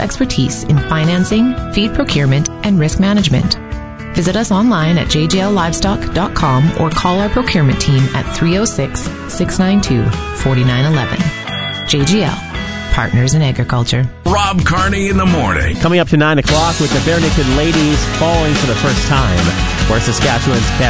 expertise in financing, feed procurement, and risk management. Visit us online at jjllivestock.com or call our procurement team at 306-692-4911. JGL, Partners in Agriculture. Rob Carney in the morning. Coming up to 9 o'clock with the Bare Naked Ladies falling for the first time. Where Saskatchewan's best